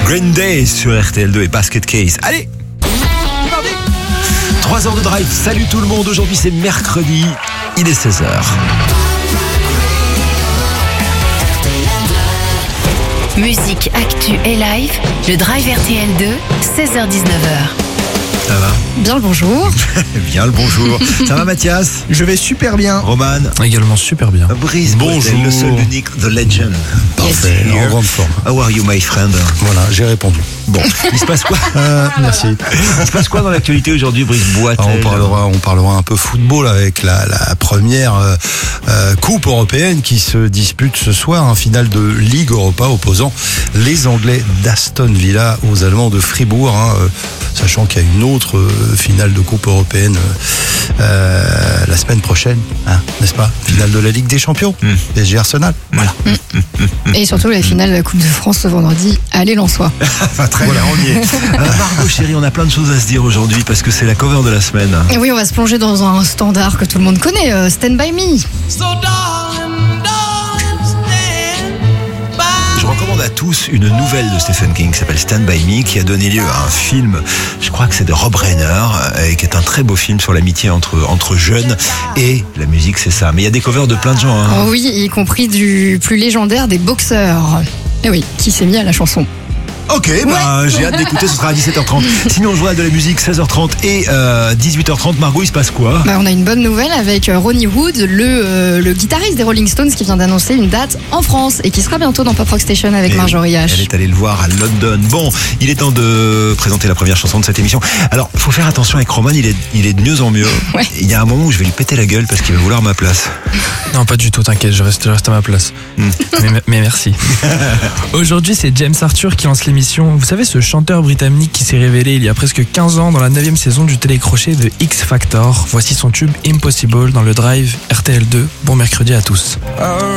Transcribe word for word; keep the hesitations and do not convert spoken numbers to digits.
Green Day sur R T L deux et Basket Case. Allez, c'est parti. trois heures de drive. Salut tout le monde. Aujourd'hui c'est mercredi. Il est seize heures. Musique, actu et live, le Drive R T L deux, seize heures dix-neuf heures. Ça va? Bien le bonjour. Bien le bonjour. Ça va Mathias? Je vais super bien. Roman? Également super bien. Brice, Bonjour. le seul, l'unique, The Legend. Parfait, en grande forme. How are you my friend? Voilà, j'ai répondu. Bon, il se passe quoi? Euh, merci. Il se passe quoi dans l'actualité aujourd'hui, Brice Boitel? Alors, on parlera, on parlera un peu football avec la, la première euh, euh, coupe européenne qui se dispute ce soir, un final de Ligue Europa opposant les Anglais d'Aston Villa aux Allemands de Fribourg, hein, euh, sachant qu'il y a une autre euh, finale de coupe européenne euh, la semaine prochaine, hein, n'est-ce pas? Finale de la Ligue des Champions, mm. P S G Arsenal. Voilà. Et surtout la finale de la Coupe de France ce vendredi. Allez, Lensois. Enfin, très bien, on y est. Euh, Margot chérie, on a plein de choses à se dire aujourd'hui parce que c'est la cover de la semaine. Et oui, on va se plonger dans un standard que tout le monde connaît, euh, Stand By Me. So darling, darling, stand by. Je recommande à tous une nouvelle de Stephen King qui s'appelle Stand By Me, qui a donné lieu à un film, je crois que c'est de Rob Reiner, et qui est un très beau film sur l'amitié entre, entre jeunes, et la musique c'est ça. Mais il y a des covers de plein de gens. Hein. Oh oui, y compris du plus légendaire des boxeurs. Et oui, qui s'est mis à la chanson. Ok, bah, ouais. J'ai hâte d'écouter, ce sera à dix-sept heures trente. Sinon, on jouera de la musique seize heures trente et euh, dix-huit heures trente. Margot, il se passe quoi? Bah, on a une bonne nouvelle avec Ronnie Wood, le, euh, le guitariste des Rolling Stones, qui vient d'annoncer une date en France et qui sera bientôt dans Pop Rock Station avec et Marjorie H. Elle est allée le voir à London. Bon, il est temps de présenter la première chanson de cette émission. Alors, faut faire attention avec Roman, il est, il est de mieux en mieux. Ouais. Il y a un moment où je vais lui péter la gueule parce qu'il va vouloir ma place. Non, pas du tout, t'inquiète, je reste, je reste à ma place. Mm. mais, mais merci. Aujourd'hui, c'est James Arthur qui lance l'émission. Vous savez, ce chanteur britannique qui s'est révélé il y a presque quinze ans dans la neuvième saison du télécrochet de X Factor. Voici son tube Impossible dans le Drive R T L deux. Bon mercredi à tous.